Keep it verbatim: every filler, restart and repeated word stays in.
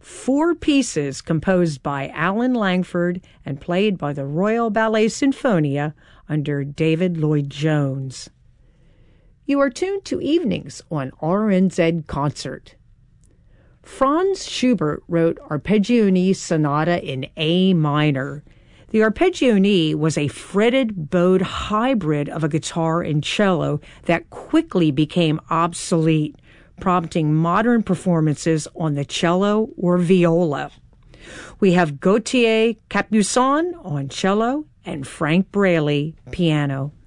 four pieces composed by Alan Langford and played by the Royal Ballet Sinfonia under David Lloyd-Jones. You are tuned to Evenings on R N Z Concert. Franz Schubert wrote Arpeggione Sonata in A minor. The Arpeggione was a fretted bowed hybrid of a guitar and cello that quickly became obsolete, prompting modern performances on the cello or viola. We have Gauthier Capuçon on cello and Frank Braley piano.